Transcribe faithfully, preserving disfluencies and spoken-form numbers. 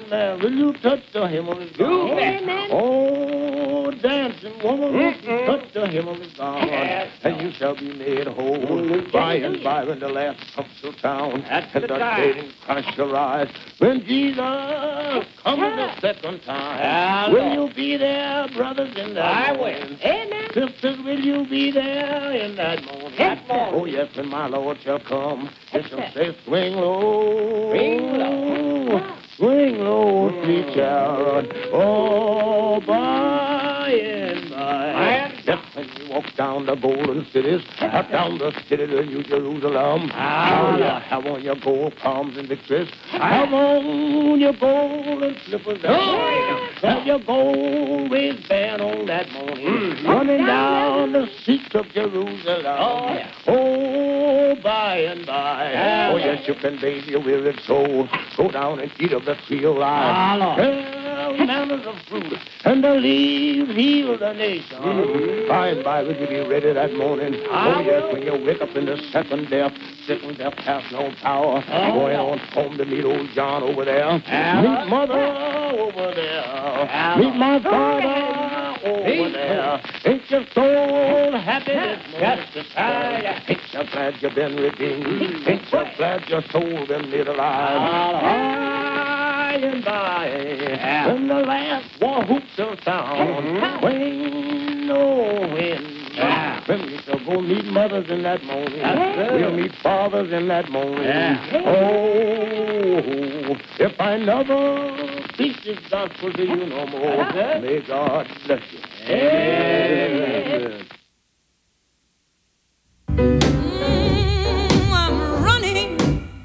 man, will you touch the hem of his garment? Amen. Oh, dancing woman, Mm-mm. touch the hem of his garment, Yes, and you shall be made whole. By and by, when the last comes to town, That's and the the time. dead in Christ shall rise, when Jesus comes the second time, Ah, will Lord. you be there, brothers, in that I will. morning? Amen. Sisters, will you be there in that morning? That morning. Oh, yes, when my Lord shall come, he That's shall it. say, swing low. Swing low. Swing low, sweet child. Oh, by and by. By Yes, when you walk down the golden cities, up down the city of New Jerusalem. Ah, Oh, yeah, Lord. have on your gold palms and victories. Have on your golden slippers. Oh, yeah. Have your gold waistband on that morning. Mm. Running down the streets of Jerusalem. Oh, yeah. Oh, by and by. Ah, Oh, yes, you can bathe your wearied soul. Go down and eat of the tree of life. Ah, Lord. Well, manners of fruit, and the leaves heal the nation. Mhm. By and by, will you be ready that morning? I Oh, yes, will. when you wake up in the second death, second death has no power. Oh. Going on home to meet old John over there. Ah. Meet mother over there. Ah. Meet my father over Meet there. Ain't you so happy this morning? Yes, I- Ain't you glad you've been redeemed? Ain't you glad your soul been made alive? Ah. By and by, Yeah. when the last war whoop shall sound, Mhm. when, oh, when, Yeah. when we shall go meet mothers in that morning, That's good. we'll meet fathers in that morning. Yeah. Oh, if I never preach this gospel to you no more, That's good. may God bless you. Amen.